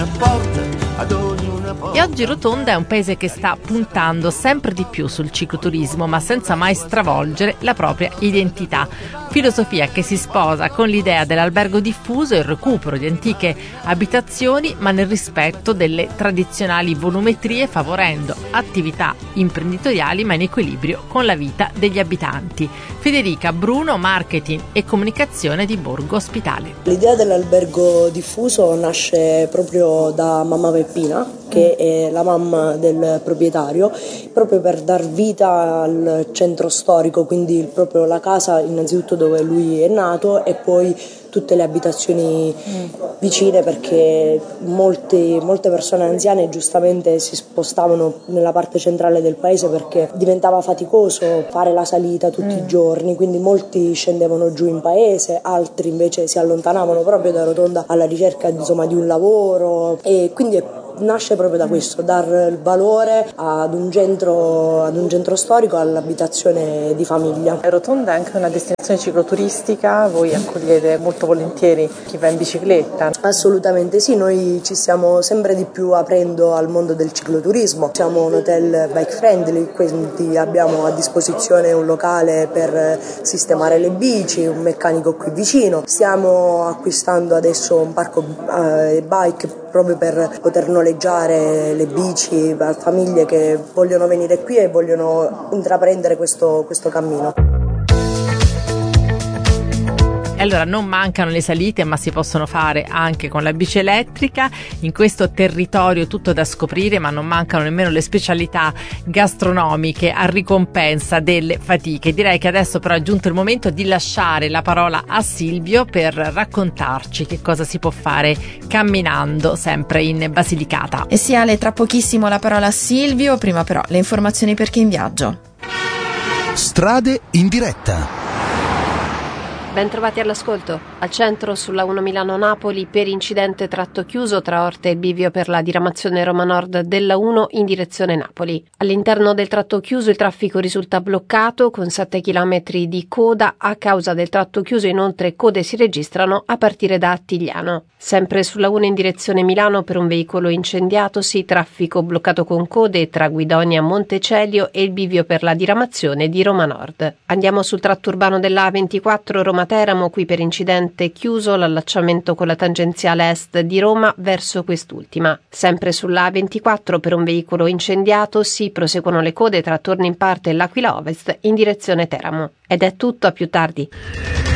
E oggi Rotonda è un paese che sta puntando sempre di più sul cicloturismo, ma senza mai stravolgere la propria identità. Filosofia che si sposa con l'idea dell'albergo diffuso e il recupero di antiche abitazioni, ma nel rispetto delle tradizionali volumetrie, favorendo attività imprenditoriali ma in equilibrio con la vita degli abitanti. Federica Bruno, marketing e comunicazione di Borgo Ospitale. L'idea dell'albergo diffuso nasce proprio da mamma Peppina, che è la mamma del proprietario, proprio per dar vita al centro storico, quindi proprio la casa innanzitutto dove lui è nato e poi tutte le abitazioni vicine, perché molte persone anziane giustamente si spostavano nella parte centrale del paese perché diventava faticoso fare la salita tutti i giorni, quindi molti scendevano giù in paese, altri invece si allontanavano proprio da Rotonda alla ricerca insomma di un lavoro, e quindi nasce proprio da questo, dar valore ad un centro storico, all'abitazione di famiglia. Rotonda è anche una destinazione cicloturistica, voi accogliete molto volentieri chi va in bicicletta? Assolutamente sì, noi ci stiamo sempre di più aprendo al mondo del cicloturismo, siamo un hotel bike friendly, quindi abbiamo a disposizione un locale per sistemare le bici, un meccanico qui vicino, stiamo acquistando adesso un parco bike proprio per poter noleggiare le bici a famiglie che vogliono venire qui e vogliono intraprendere questo cammino. Allora, non mancano le salite, ma si possono fare anche con la bici elettrica. In questo territorio tutto da scoprire, ma non mancano nemmeno le specialità gastronomiche a ricompensa delle fatiche. Direi che adesso però è giunto il momento di lasciare la parola a Silvio per raccontarci che cosa si può fare camminando sempre in Basilicata. E sì, Ale, tra pochissimo la parola a Silvio, prima però le informazioni per chi è in viaggio. Strade in diretta. Ben trovati all'ascolto. Al centro sulla 1 Milano-Napoli per incidente tratto chiuso tra Orte e il bivio per la diramazione Roma Nord della 1 in direzione Napoli. All'interno del tratto chiuso il traffico risulta bloccato con 7 km di coda. A causa del tratto chiuso inoltre code si registrano a partire da Attigliano. Sempre sulla 1 in direzione Milano per un veicolo incendiatosi, traffico bloccato con code tra Guidonia Montecelio e il bivio per la diramazione di Roma Nord. Andiamo sul tratto urbano della A24 Roma Teramo, qui per incidente chiuso l'allacciamento con la tangenziale est di Roma verso quest'ultima. Sempre sulla A24 per un veicolo incendiato si proseguono le code tra Torno in Parte e l'Aquila Ovest in direzione Teramo. Ed è tutto, a più tardi.